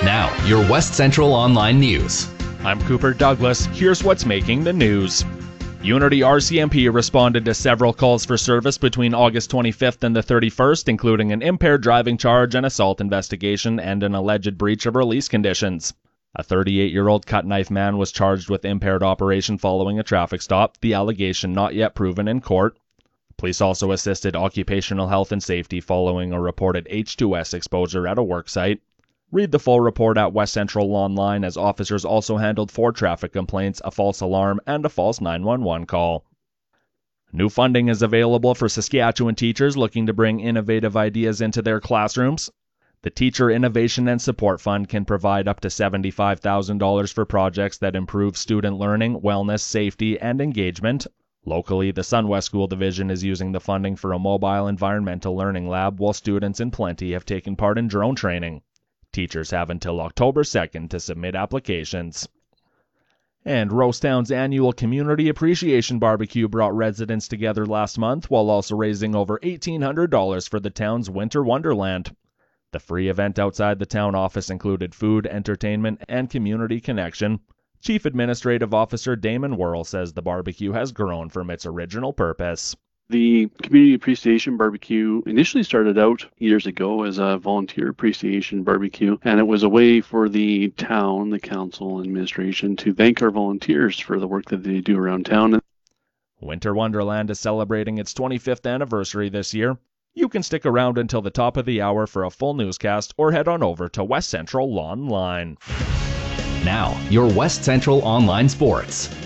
Now, your West Central Online News. I'm Cooper Douglas. Here's what's making the news. Unity RCMP responded to several calls for service between August 25th and the 31st, including an impaired driving charge, an assault investigation, and an alleged breach of release conditions. A 38-year-old cut-knife man was charged with impaired operation following a traffic stop, the allegation not yet proven in court. Police also assisted occupational health and safety following a reported H2S exposure at a worksite. Read the full report at West Central Online, as officers also handled 4 traffic complaints, a false alarm, and a false 911 call. New funding is available for Saskatchewan teachers looking to bring innovative ideas into their classrooms. The Teacher Innovation and Support Fund can provide up to $75,000 for projects that improve student learning, wellness, safety, and engagement. Locally, the SunWest School Division is using the funding for a mobile environmental learning lab, while students in Plenty have taken part in drone training. Teachers have until October 2nd to submit applications. And Rosetown's annual Community Appreciation Barbecue brought residents together last month, while also raising over $1,800 for the town's Winter Wonderland. The free event outside the town office included food, entertainment, and community connection. Chief Administrative Officer Damon Worrell says the barbecue has grown from its original purpose. The Community Appreciation Barbecue initially started out years ago as a volunteer appreciation barbecue, and it was a way for the town, the council, and administration to thank our volunteers for the work that they do around town. Winter Wonderland is celebrating its 25th anniversary this year. You can stick around until the top of the hour for a full newscast, or head on over to West Central Online. Now, your West Central Online Sports.